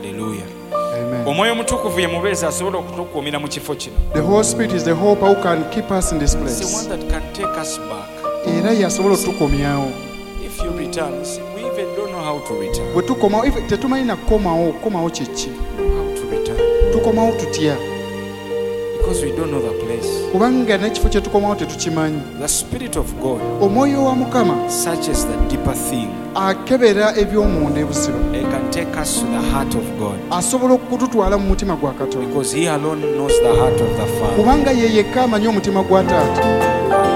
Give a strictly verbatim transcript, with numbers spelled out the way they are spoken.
Hallelujah. Amen. Omwoyo mutukuvu ye mubeezi asobola okutukuumira mu kifo kino. The Holy Spirit is the hope who can keep us in this It's the place. one that can take us back. Era yasobola otukomyawo. If you return, see, we even don't know how to return. Bwe tukomawo if tetumanyi na kukomawo kukomawo kye ki. How to return. Tukomawo tutya. Because we don't know the place. Kubanga n'ekifo kye tukomawo tetukimanyi. The Spirit of God Omwoyo wa Mukama searches the deeper thing. akebera eby'omunda ebuziba. It can take us to the heart of God. Asobola okututwala mu mutima gwa Katonda. Because He alone knows the heart of the Father. Kubanga ye yekka amanyi omutima gwa Taata.